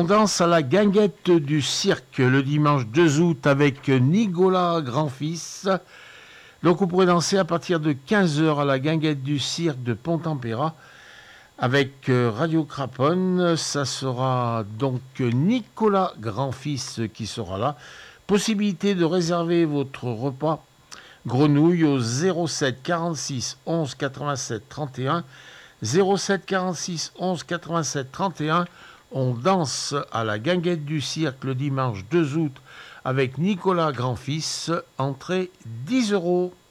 On danse à la guinguette du cirque le dimanche 2 août avec Nicolas Grandfils. Donc vous pourrez danser à partir de 15 h à la guinguette du cirque de Pont-Tempéra avec Radio Craponne. Ça sera donc Nicolas Grandfils qui sera là. Possibilité de réserver votre repas grenouille au 07 46 11 87 31. 07 46 11 87 31. On danse à la guinguette du cirque le dimanche 2 août avec Nicolas Grandfils. Entrée 10 €.